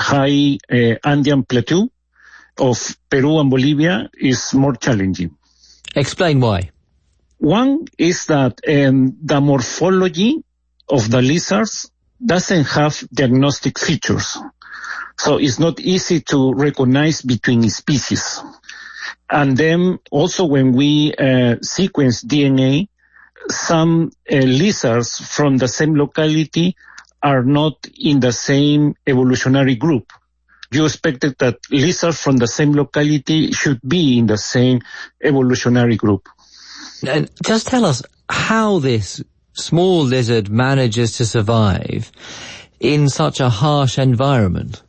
high Andean plateau of Peru and Bolivia is more challenging. Explain why. One is that the morphology of the lizards doesn't have diagnostic features. So it's not easy to recognize between species. And then also when we sequence DNA, some lizards from the same locality are not in the same evolutionary group. You expected that lizards from the same locality should be in the same evolutionary group. And just tell us how this small lizard manages to survive in such a harsh environment.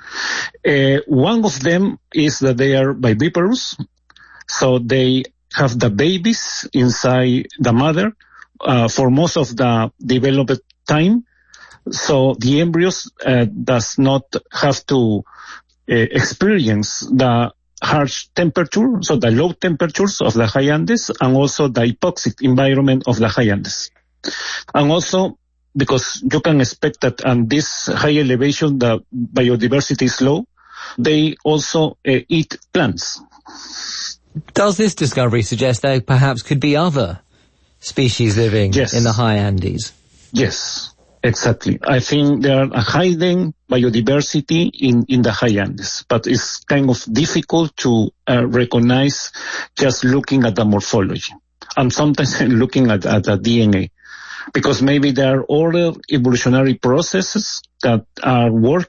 One of them is that they are viviparous, so they have the babies inside the mother for most of the developed time. So the embryos does not have to experience the harsh temperature, so the low temperatures of the high Andes, and also the hypoxic environment of the high Andes. And also, because you can expect that on this high elevation, the biodiversity is low, they also eat plants. Does this discovery suggest there perhaps could be other species living in the high Andes? Yes. Exactly. I think there are a hidden biodiversity in the high Andes, but it's kind of difficult to recognize just looking at the morphology. And sometimes looking at the DNA, because maybe there are other evolutionary processes that are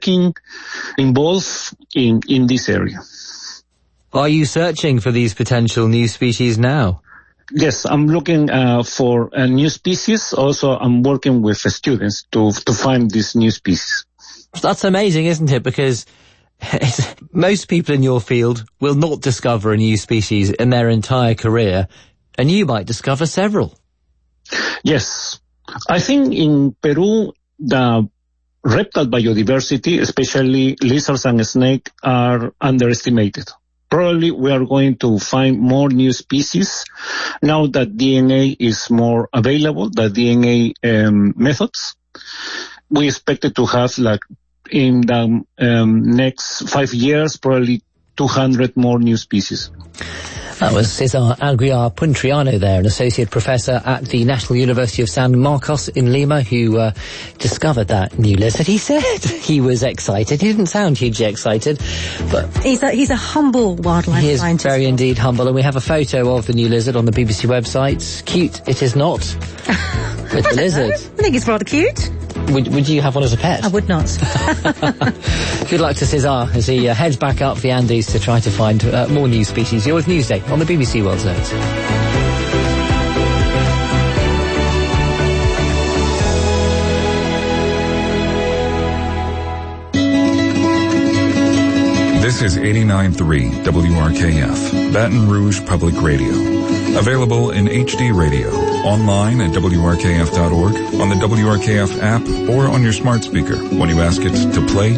involved in this area. Are you searching for these potential new species now? Yes, I'm looking for a new species. Also, I'm working with students to find this new species. That's amazing, isn't it? Because most people in your field will not discover a new species in their entire career, and you might discover several. Yes. I think in Peru, the reptile biodiversity, especially lizards and snakes, are underestimated. Probably we are going to find more new species now that DNA is more available, the DNA methods. We expect to have, like, in the next 5 years, probably 200 more new species. That was Cesar Aguiar Puntriano there, an associate professor at the National University of San Marcos in Lima, who discovered that new lizard. He said he was excited. He didn't sound hugely excited, but he's a humble wildlife scientist. He is very indeed humble, and we have a photo of the new lizard on the BBC website. Cute it is not, with the lizard. I think it's rather cute. Would you have one as a pet? I would not. Good luck to Cesar as he heads back up the Andes to try to find more new species. You're with Newsday on the BBC World Service. This is 89.3 WRKF, Baton Rouge Public Radio. Available in HD radio, online at WRKF.org, on the WRKF app, or on your smart speaker when you ask it to play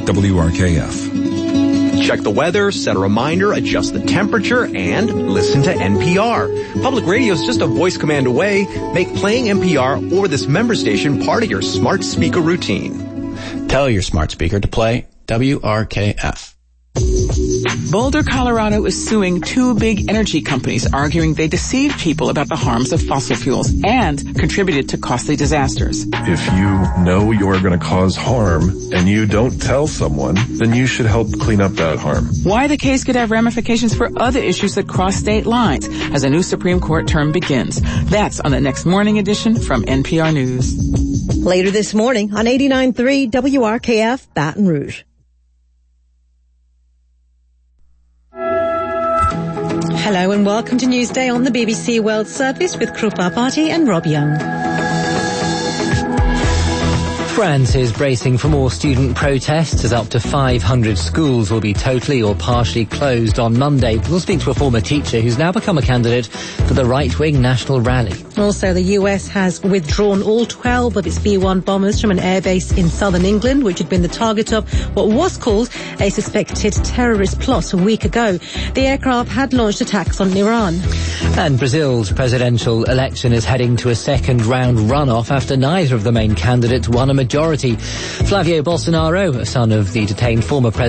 WRKF. Check the weather, set a reminder, adjust the temperature, and listen to NPR. Public radio is just a voice command away. Make playing NPR or this member station part of your smart speaker routine. Tell your smart speaker to play WRKF. Boulder, Colorado is suing two big energy companies, arguing they deceived people about the harms of fossil fuels and contributed to costly disasters. If you know you're going to cause harm and you don't tell someone, then you should help clean up that harm. Why the case could have ramifications for other issues that cross state lines as a new Supreme Court term begins. That's on the next morning edition from NPR News. Later this morning on 89.3 WRKF, Baton Rouge. Hello and welcome to Newsday on the BBC World Service with Krupa Bhatti and Rob Young. France is bracing for more student protests as up to 500 schools will be totally or partially closed on Monday. We'll speak to a former teacher who's now become a candidate for the right-wing National Rally. Also, the US has withdrawn all 12 of its B-1 bombers from an airbase in southern England, which had been the target of what was called a suspected terrorist plot a week ago. The aircraft had launched attacks on Iran. And Brazil's presidential election is heading to a second-round runoff after neither of the main candidates won a majority. Flavio Bolsonaro, a son of the detained former president,